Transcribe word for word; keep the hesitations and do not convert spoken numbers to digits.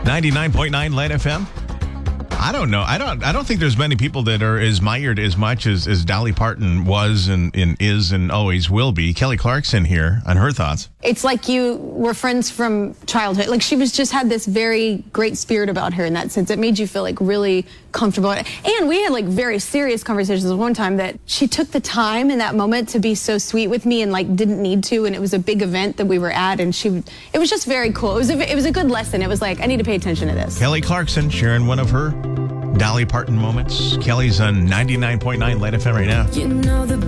ninety-nine point nine Light F M. I don't know. I don't I don't think there's many people that are as mired as much as, as Dolly Parton was and, and is and always will be. Kelly Clarkson here on her thoughts. It's like you were friends from childhood. Like she was just had this very great spirit about her in that sense. It made you feel like really comfortable. And we had like very serious conversations one time that she took the time in that moment to be so sweet with me and like didn't need to. And it was a big event that we were at. And she, it was just very cool. It was a, it was a good lesson. It was like, I need to pay attention to this. Kelly Clarkson sharing one of her Dolly Parton moments. Kelly's on ninety-nine point nine Light F M right now. You know the